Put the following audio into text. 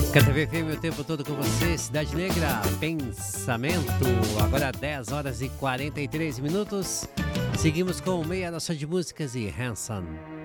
KTV FM o tempo todo com você, Cidade Negra, Pensamento, agora 10 horas e 43 minutos. Seguimos com meia noção de músicas e Hanson.